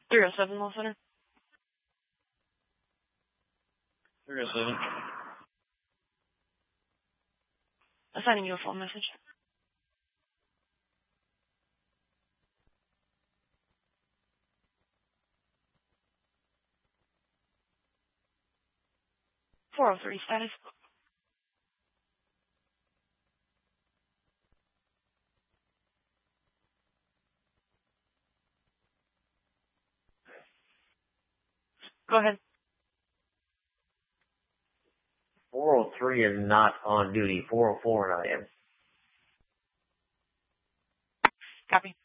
307 Mall Center. 307. Assigning you a phone message. .403 status. Go ahead. 403 is not on duty. 404 and I am. Copy.